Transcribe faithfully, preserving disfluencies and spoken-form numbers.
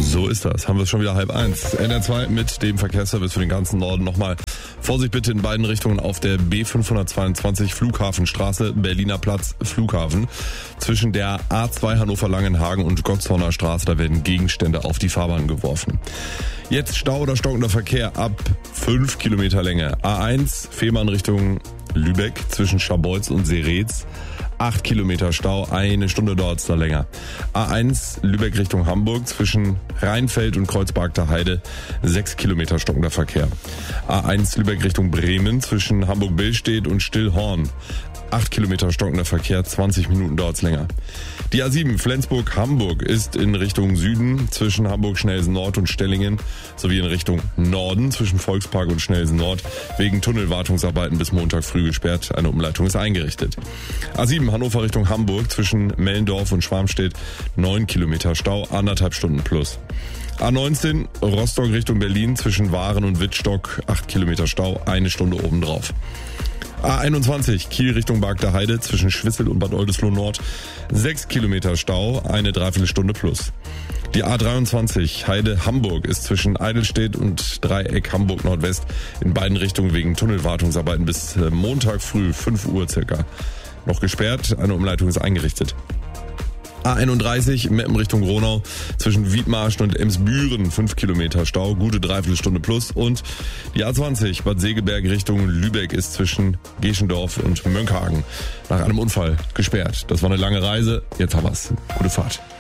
So ist das. Haben wir es schon wieder halb eins. N R zwei mit dem Verkehrsservice für den ganzen Norden. Nochmal Vorsicht bitte in beiden Richtungen auf der B fünfhundertzweiundzwanzig Flughafenstraße, Berliner Platz, Flughafen. Zwischen der A zwei Hannover-Langenhagen und Gotshorner Straße, da werden Gegenstände auf die Fahrbahn geworfen. Jetzt Stau oder stockender Verkehr ab fünf Kilometer Länge. A eins, Fehmarn Richtung Lübeck zwischen Scharbeutz und Seretz. acht Kilometer Stau, eine Stunde dauert's da länger. A eins Lübeck Richtung Hamburg zwischen Rheinfeld und Kreuzberger Heide, sechs Kilometer stockender Verkehr. A eins Lübeck Richtung Bremen zwischen Hamburg-Billstedt und Stillhorn, acht Kilometer stockender Verkehr, zwanzig Minuten dauert's länger. Die A sieben Flensburg-Hamburg ist in Richtung Süden zwischen Hamburg-Schnelsen-Nord und Stellingen sowie in Richtung Norden zwischen Volkspark und Schnelsen-Nord wegen Tunnelwartungsarbeiten bis Montag früh gesperrt. Eine Umleitung ist eingerichtet. A sieben Hannover Richtung Hamburg zwischen Mellendorf und Schwarmstedt, neun Kilometer Stau, anderthalb Stunden plus. A neunzehn Rostock Richtung Berlin zwischen Waren und Wittstock, acht Kilometer Stau, eine Stunde obendrauf. A einundzwanzig Kiel Richtung Bargter Heide zwischen Schwissel und Bad Oldesloe Nord, sechs Kilometer Stau, eine Dreiviertelstunde plus. Die A dreiundzwanzig Heide Hamburg ist zwischen Eidelstedt und Dreieck Hamburg Nordwest in beiden Richtungen wegen Tunnelwartungsarbeiten bis Montag früh fünf Uhr circa noch gesperrt. Eine Umleitung ist eingerichtet. A einunddreißig Meppen Richtung Gronau zwischen Wiedmarschen und Emsbüren, fünf Kilometer Stau, gute Dreiviertelstunde plus. Und die A zwanzig Bad Segeberg Richtung Lübeck ist zwischen Geschendorf und Mönckehagen nach einem Unfall gesperrt. Das war eine lange Reise, jetzt haben wir's. Gute Fahrt.